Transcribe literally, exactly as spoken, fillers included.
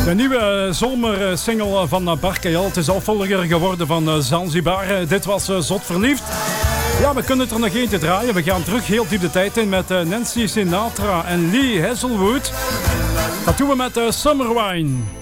De nieuwe zomersingle van Barkayal. Het is opvolger geworden van Zanzibar. Dit was Zot Verliefd. Ja, we kunnen er nog eentje draaien. We gaan terug heel diep de tijd in met Nancy Sinatra en Lee Hazelwood. Dat doen we met Summer Wine.